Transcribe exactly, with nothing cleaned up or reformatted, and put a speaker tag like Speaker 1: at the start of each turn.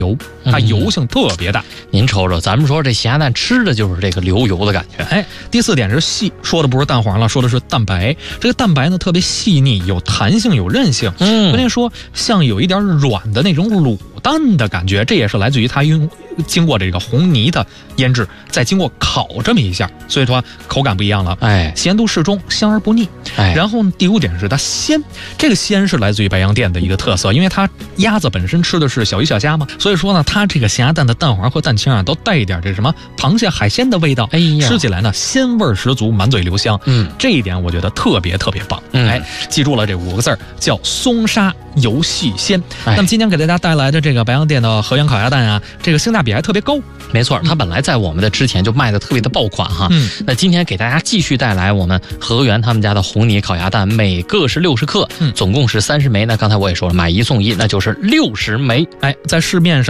Speaker 1: 油，它油性特别大。嗯、
Speaker 2: 您瞅瞅，咱们说这咸鸭蛋吃的就是这个流油的感觉。
Speaker 1: 哎，第四点是细，说的不是蛋黄了，说的是蛋白。这个蛋白呢特别细腻，有弹性，有韧性。嗯，关键说像有一点软的那种卤蛋的感觉，这也是来自于它用经过这个红泥的腌制，再经过烤这么一下，所以说口感不一样了。
Speaker 2: 哎，
Speaker 1: 咸度适中，香而不腻。
Speaker 2: 哎，
Speaker 1: 然后第五点是它鲜，这个鲜是来自于白洋淀的一个特色，因为它鸭子本身吃的是小鱼小虾嘛，所以说呢，它这个咸鸭蛋的蛋黄和蛋清啊，都带一点这什么螃蟹海鲜的味道。
Speaker 2: 哎呀，
Speaker 1: 吃起来呢鲜味十足，满嘴留香。
Speaker 2: 嗯，
Speaker 1: 这一点我觉得特别特别棒。
Speaker 2: 嗯，
Speaker 1: 哎，记住了这五个字儿，叫松沙油细鲜。
Speaker 2: 哎、
Speaker 1: 那么今天给大家带来的这个白洋淀的河源烤鸭蛋啊，这个性价比还特别高。
Speaker 2: 没错，它本来在我们的之前就卖的特别的爆款哈。嗯，那今天给大家继续带来我们河源他们家的红泥烤鸭蛋，每个是六十克，嗯，总共是三十枚。那刚才我也说了，买一送一，那就是六十枚。
Speaker 1: 哎，在市面上